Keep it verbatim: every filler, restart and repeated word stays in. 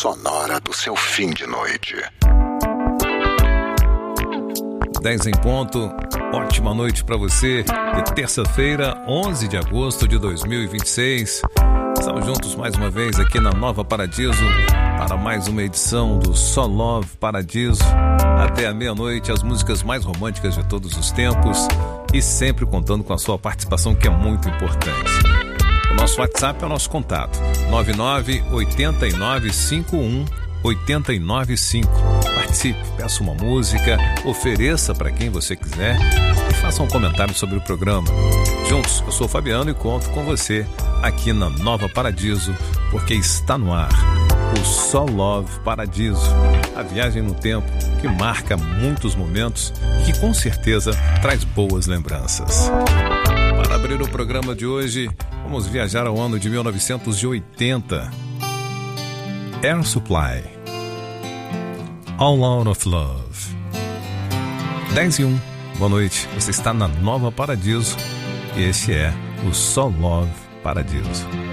sonora do seu fim de noite. dez em ponto, ótima noite para você. De terça-feira, onze de agosto de dois mil e vinte e seis. Estamos juntos mais uma vez aqui na Nova Paradiso para mais uma edição do Só Love Paradiso. Até a meia-noite, as músicas mais românticas de todos os tempos e sempre contando com a sua participação, que é muito importante. O nosso WhatsApp é o nosso contato, nove nove oito nove cinco um oito nove cinco. Participe, peça uma música, ofereça para quem você quiser e faça um comentário sobre o programa. Juntos, eu sou o Fabiano e conto com você aqui na Nova Paradiso, porque está no ar o Só Love Paradiso, a viagem no tempo que marca muitos momentos e que com certeza traz boas lembranças. Para abrir o programa de hoje, vamos viajar ao ano de mil novecentos e oitenta. Air Supply, All Out of Love. dez e um, boa noite, você está na Nova Paradiso e este é o Só Love Paradiso.